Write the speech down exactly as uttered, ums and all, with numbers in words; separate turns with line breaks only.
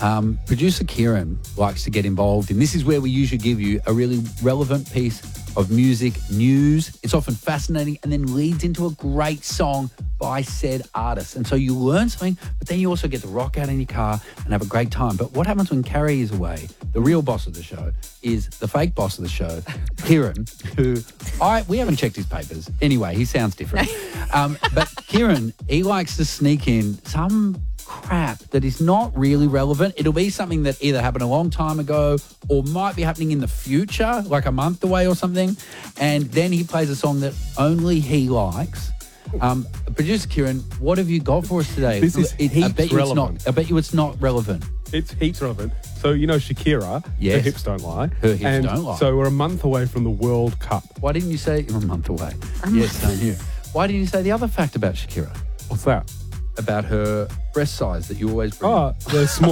Um, producer Kieran likes to get involved, and this is where we usually give you a really relevant piece of music news. It's often fascinating and then leads into a great song by said artist. And so you learn something, but then you also get to rock out in your car and have a great time. But what happens when Carrie is away? The real boss of the show is the fake boss of the show, Kieran, who I we haven't checked his papers. Anyway, he sounds different. Um, but Kieran, he likes to sneak in some crap that is not really relevant. It'll be something that either happened a long time ago or might be happening in the future, like a month away or something. And then he plays a song that only he likes. Um, producer Kieran, what have you got for us today?
This is
it, I
heaps
bet you
relevant.
It's not, I bet you it's not relevant.
It's heaps relevant. So, you know Shakira,
Yes.
her hips don't lie.
Her hips
and
don't lie.
So we're a month away from the World Cup.
Why didn't you say you're a month away? Yes, same here. Why didn't you say the other fact about Shakira?
What's that?
About her breast size that you always bring
Oh, they're small.